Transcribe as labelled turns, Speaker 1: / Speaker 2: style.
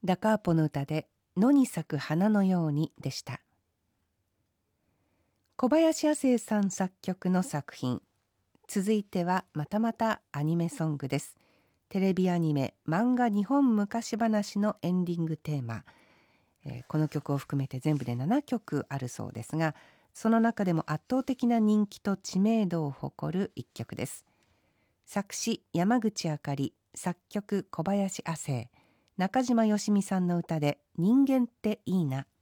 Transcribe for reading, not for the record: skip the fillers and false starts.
Speaker 1: ダカーポの歌で野に咲く花のようにでした。小林亜星さん作曲の作品。続いてはまたまたアニメソングです。テレビアニメ漫画日本昔話のエンディングテーマ、この曲を含めて全部で7曲あるそうですが、その中でも圧倒的な人気と知名度を誇る一曲です。作詞山口あかり、作曲小林亜星、中島よしみさんの歌で人間っていいな。